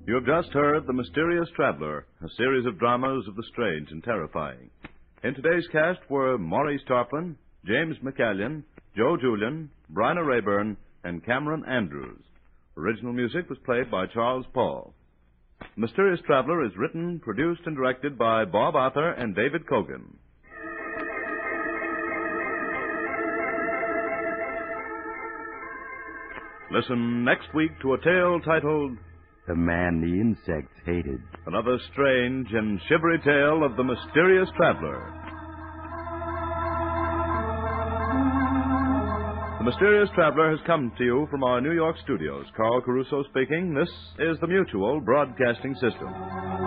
You have just heard The Mysterious Traveler, a series of dramas of the strange and terrifying. In today's cast were Maurice Tarplin, James McCallion, Joe Julian, Bryna Rayburn, and Cameron Andrews. Original music was played by Charles Paul. The Mysterious Traveler is written, produced, and directed by Bob Arthur and David Kogan. Listen next week to a tale titled The Man the Insects Hated. Another strange and shivery tale of the Mysterious Traveler. The Mysterious Traveler has come to you from our New York studios. Carl Caruso speaking. This is the Mutual Broadcasting System.